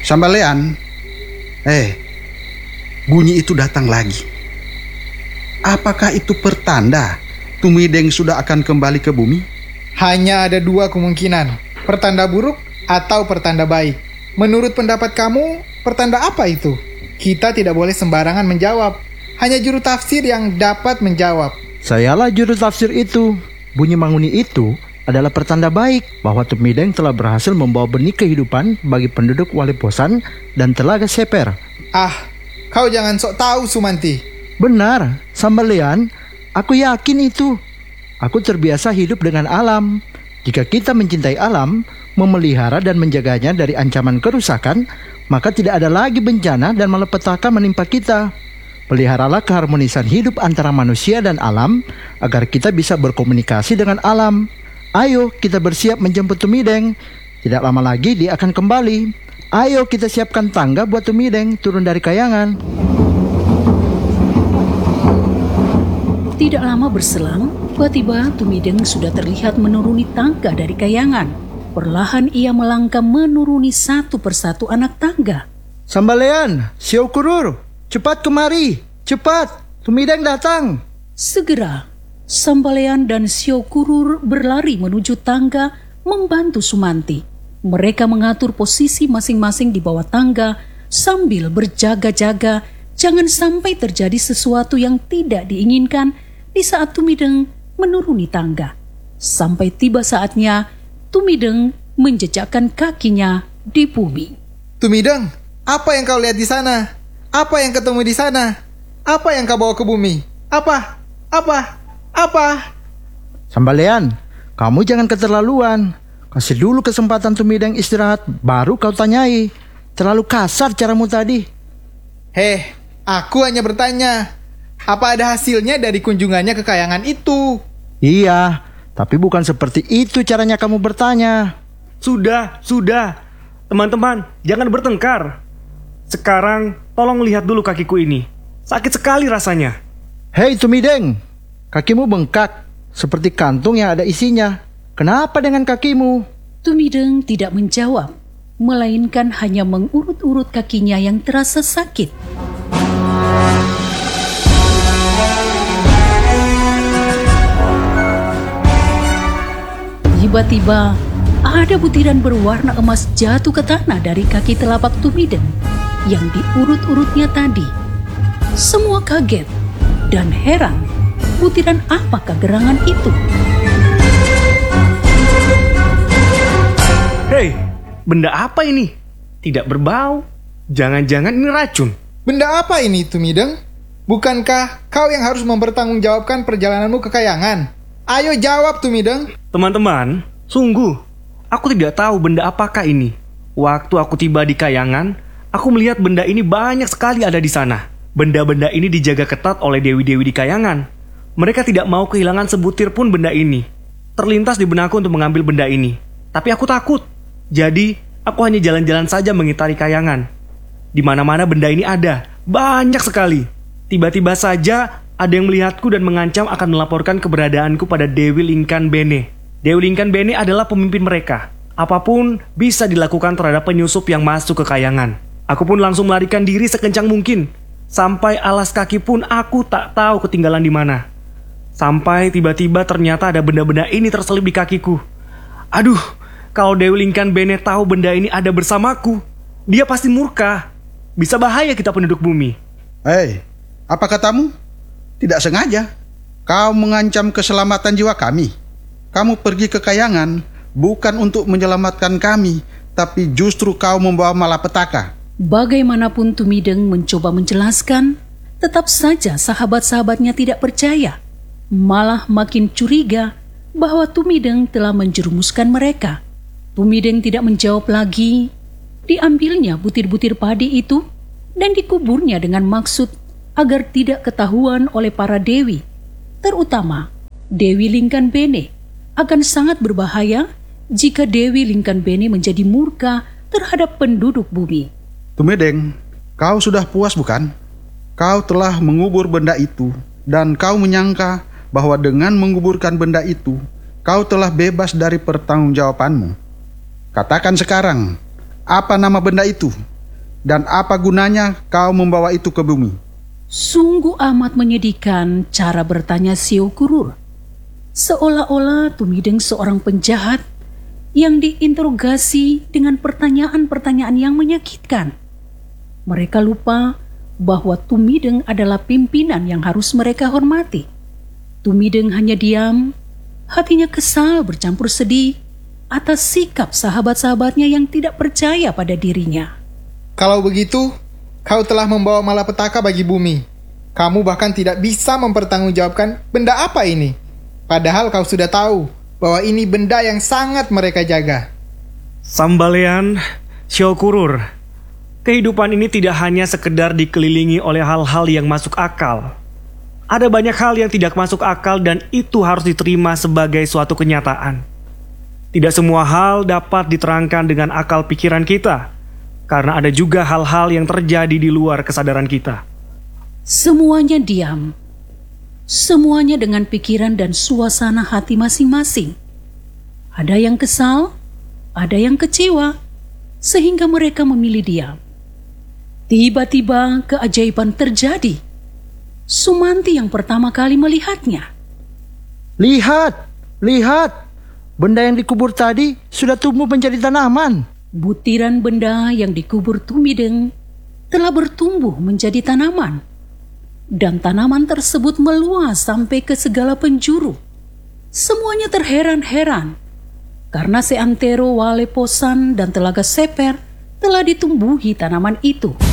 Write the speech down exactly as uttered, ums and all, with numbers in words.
Sambalean, eh, bunyi itu datang lagi. Apakah itu pertanda Tumideng sudah akan kembali ke bumi? Hanya ada dua kemungkinan, pertanda buruk atau pertanda baik. Menurut pendapat kamu, pertanda apa itu? Kita tidak boleh sembarangan menjawab. Hanya juru tafsir yang dapat menjawab. Sayalah juru tafsir itu. Bunyi manguni itu adalah pertanda baik bahwa Tumideng telah berhasil membawa benih kehidupan bagi penduduk Waleposan dan Telaga Seper. Ah, kau jangan sok tahu, Sumanti. Benar, Sambalean. Aku yakin itu. Aku terbiasa hidup dengan alam. Jika kita mencintai alam, memelihara dan menjaganya dari ancaman kerusakan, maka tidak ada lagi bencana dan malapetaka menimpa kita. Peliharalah keharmonisan hidup antara manusia dan alam agar kita bisa berkomunikasi dengan alam. Ayo kita bersiap menjemput Tumideng. Tidak lama lagi dia akan kembali. Ayo kita siapkan tangga buat Tumideng turun dari kayangan. Tidak lama berselang, tiba-tiba Tumideng sudah terlihat menuruni tangga dari kayangan. Perlahan ia melangkah menuruni satu persatu anak tangga. Sambalean, Siokurur, cepat kemari, cepat, Tumideng datang. Segera, Sambalean dan Siokurur berlari menuju tangga membantu Sumanti. Mereka mengatur posisi masing-masing di bawah tangga sambil berjaga-jaga jangan sampai terjadi sesuatu yang tidak diinginkan di saat Tumideng menuruni tangga. Sampai tiba saatnya Tumideng menjejakkan kakinya di bumi. Tumideng, apa yang kau lihat di sana? Apa yang ketemu di sana? Apa yang kau bawa ke bumi? Apa? Apa? Apa? Sambalean, kamu jangan keterlaluan. Kasih dulu kesempatan Tumideng istirahat, baru kau tanyai. Terlalu kasar caramu tadi. Heh, aku hanya bertanya, apa ada hasilnya dari kunjungannya ke kayangan itu? Iya, tapi bukan seperti itu caranya kamu bertanya. Sudah, sudah. Teman-teman, jangan bertengkar. Sekarang, tolong lihat dulu kakiku ini. Sakit sekali rasanya. Hei Tumideng, kakimu bengkak seperti kantung yang ada isinya. Kenapa dengan kakimu? Tumideng tidak menjawab, melainkan hanya mengurut-urut kakinya yang terasa sakit. Tiba-tiba, ada butiran berwarna emas jatuh ke tanah dari kaki telapak Tumideng yang diurut-urutnya tadi. Semua kaget dan heran, butiran apakah gerangan itu? Hei, benda apa ini? Tidak berbau. Jangan-jangan ini racun. Benda apa ini, Tumideng? Bukankah kau yang harus mempertanggungjawabkan perjalananmu ke kayangan? Ayo jawab, Tumideng. Teman-teman, sungguh, aku tidak tahu benda apakah ini. Waktu aku tiba di kayangan, aku melihat benda ini banyak sekali ada di sana. Benda-benda ini dijaga ketat oleh dewi-dewi di kayangan. Mereka tidak mau kehilangan sebutir pun benda ini. Terlintas di benakku untuk mengambil benda ini. Tapi aku takut. Jadi, aku hanya jalan-jalan saja mengitari kayangan. Di mana-mana benda ini ada, banyak sekali. Tiba-tiba saja ada yang melihatku dan mengancam akan melaporkan keberadaanku pada Dewi Lingkan Bene. Dewi Lingkan Bene adalah pemimpin mereka. Apapun bisa dilakukan terhadap penyusup yang masuk ke kayangan. Aku pun langsung melarikan diri sekencang mungkin. Sampai alas kaki pun aku tak tahu ketinggalan di mana. Sampai tiba-tiba ternyata ada benda-benda ini terselip di kakiku. Aduh, kalau Dewi Lingkan Bene tahu benda ini ada bersamaku, dia pasti murka. Bisa bahaya kita penduduk bumi. Hei, apa katamu? Tidak sengaja. Kau mengancam keselamatan jiwa kami. Kamu pergi ke kayangan bukan untuk menyelamatkan kami, tapi justru kau membawa malapetaka. Bagaimanapun Tumideng mencoba menjelaskan, tetap saja sahabat-sahabatnya tidak percaya. Malah makin curiga bahwa Tumideng telah menjerumuskan mereka. Tumideng tidak menjawab lagi. Diambilnya butir-butir padi itu dan dikuburnya dengan maksud agar tidak ketahuan oleh para dewi, terutama Dewi Lingkan Bene. Akan sangat berbahaya jika Dewi Lingkan Bene menjadi murka terhadap penduduk bumi. Tumideng, kau sudah puas bukan? Kau telah mengubur benda itu, dan kau menyangka bahwa dengan menguburkan benda itu, kau telah bebas dari pertanggungjawabanmu. Katakan sekarang, apa nama benda itu? Dan apa gunanya kau membawa itu ke bumi? Sungguh amat menyedihkan cara bertanya Sio Kurur. Seolah-olah Tumideng seorang penjahat yang diinterogasi dengan pertanyaan-pertanyaan yang menyakitkan. Mereka lupa bahwa Tumideng adalah pimpinan yang harus mereka hormati. Tumideng hanya diam, hatinya kesal bercampur sedih atas sikap sahabat-sahabatnya yang tidak percaya pada dirinya. Kalau begitu, kau telah membawa malapetaka bagi bumi. Kamu bahkan tidak bisa mempertanggungjawabkan benda apa ini. Padahal kau sudah tahu bahwa ini benda yang sangat mereka jaga. Sambalean, Syokurur, kehidupan ini tidak hanya sekedar dikelilingi oleh hal-hal yang masuk akal. Ada banyak hal yang tidak masuk akal dan itu harus diterima sebagai suatu kenyataan. Tidak semua hal dapat diterangkan dengan akal pikiran kita, karena ada juga hal-hal yang terjadi di luar kesadaran kita. Semuanya diam. Semuanya dengan pikiran dan suasana hati masing-masing. Ada yang kesal, ada yang kecewa, sehingga mereka memilih diam. Tiba-tiba keajaiban terjadi. Sumanti yang pertama kali melihatnya. Lihat, lihat. Benda yang dikubur tadi sudah tumbuh menjadi tanaman. Butiran benda yang dikubur Tumideng telah bertumbuh menjadi tanaman. Dan tanaman tersebut meluas sampai ke segala penjuru. Semuanya terheran-heran karena seantero Wale Posan dan Telaga Seper telah ditumbuhi tanaman itu.